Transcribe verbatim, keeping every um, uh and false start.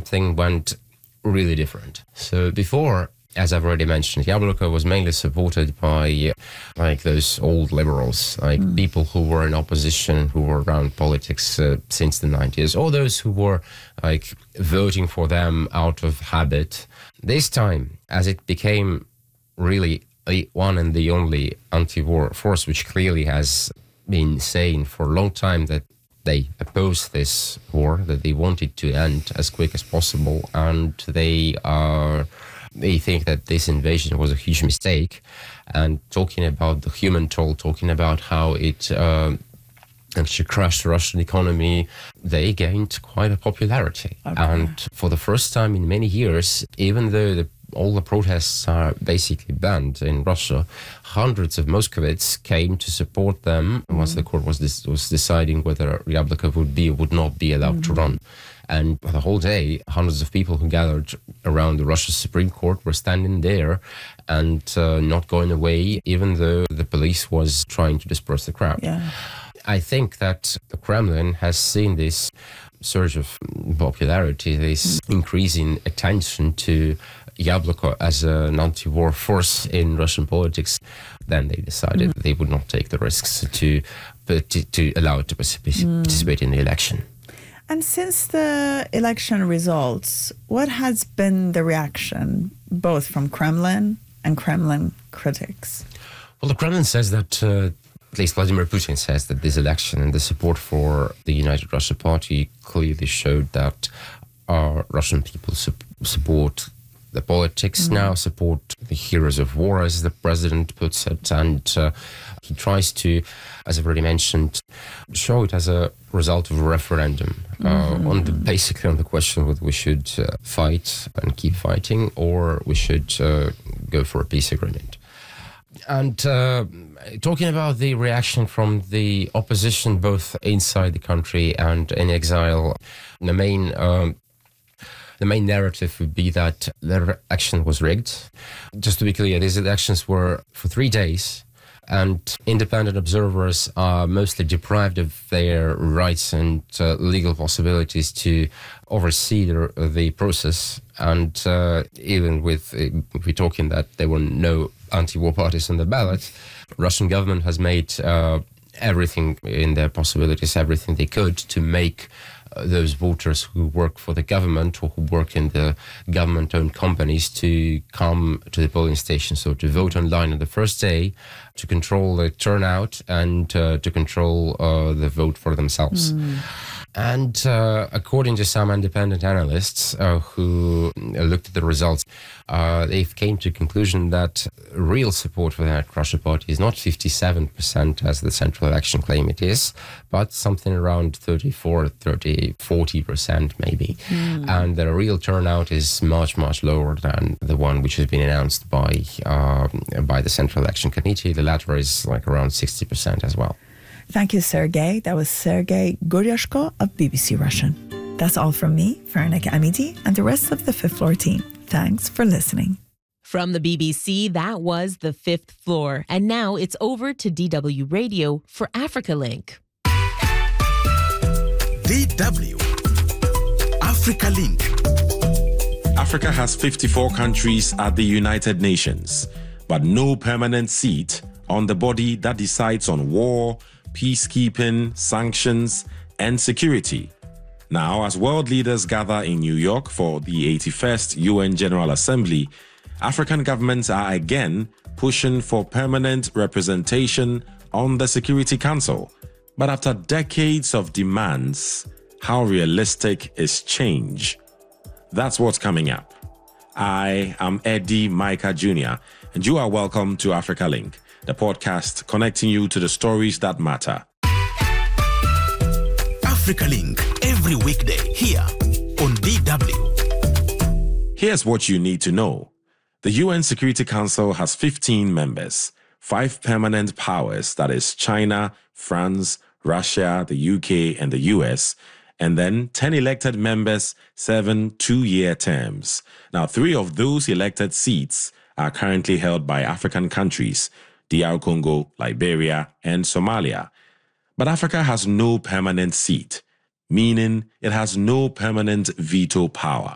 something went really different. So before, as I've already mentioned, Jabloko was mainly supported by uh, like those old liberals, like mm. people who were in opposition, who were around politics uh, since the nineties, or those who were like voting for them out of habit. This time, as it became really the one and the only anti-war force, which clearly has been saying for a long time that they opposed this war, that they wanted to end as quick as possible, and they are... They think that this invasion was a huge mistake, and talking about the human toll, talking about how it uh, actually crashed the Russian economy, they gained quite a popularity. Okay. And for the first time in many years, even though the, all the protests are basically banned in Russia, hundreds of Muscovites came to support them mm. once the court was, dis- was deciding whether Jabloko would be or would not be allowed mm. to run. And the whole day, hundreds of people who gathered around the Russian Supreme Court were standing there and uh, not going away, even though the police was trying to disperse the crowd. Yeah. I think that the Kremlin has seen this surge of popularity, this mm. increasing attention to Jabloko as an anti-war force in Russian politics. Then they decided mm. they would not take the risks to, to, to allow it to participate, mm. participate in the election. And since the election results, what has been the reaction, both from Kremlin and Kremlin critics? Well, the Kremlin says that, uh, at least Vladimir Putin says that this election and the support for the United Russia Party clearly showed that uh, Russian people su- support the politics mm-hmm. now, support the heroes of war, as the president puts it, and uh, he tries to, as I've already mentioned, show it as a result of a referendum uh, mm-hmm. on the, basically on the question whether we should uh, fight and keep fighting or we should uh, go for a peace agreement. And uh, talking about the reaction from the opposition, both inside the country and in exile, the main um, The main narrative would be that the election was rigged. Just to be clear, these elections were for three days, and independent observers are mostly deprived of their rights and uh, legal possibilities to oversee the, the process. And uh, even with, if we're talking that there were no anti-war parties on the ballot, Russian government has made uh, everything in their possibilities, everything they could to make those voters who work for the government or who work in the government-owned companies to come to the polling station, so to vote online on the first day, to control the turnout and uh, to control uh, the vote for themselves. Mm. And uh, according to some independent analysts uh, who looked at the results, uh, they came to the conclusion that real support for the United Russia Party is not fifty-seven percent as the Central Election claim it is, but something around thirty-four, thirty, forty percent maybe. Mm. And the real turnout is much, much lower than the one which has been announced by, uh, by the Central Election Committee. The latter is like around sixty percent as well. Thank you, Sergei. That was Sergei Guryashko of B B C Russian. That's all from me, Veronica Amidi, and the rest of the Fifth Floor team. Thanks for listening. From the B B C, that was The Fifth Floor. And now it's over to D W Radio for Africa Link. D W Africa Link. Africa has fifty-four countries at the United Nations, but no permanent seat on the body that decides on war, peacekeeping, sanctions, and security. Now, as world leaders gather in New York for the eighty-first U N General Assembly, African governments are again pushing for permanent representation on the Security Council. But after decades of demands, how realistic is change? That's what's coming up. I am Eddie Micah Junior, and you are welcome to Africa Link, the podcast connecting you to the stories that matter. Africa Link, every weekday here on D W. Here's what you need to know. The U N Security Council has fifteen members, five permanent powers, that is China, France, Russia, the U K, and the U S, and then ten elected members, seven two-year terms. Now, three of those elected seats are currently held by African countries, D R Congo, Liberia, and Somalia. But Africa has no permanent seat, meaning it has no permanent veto power.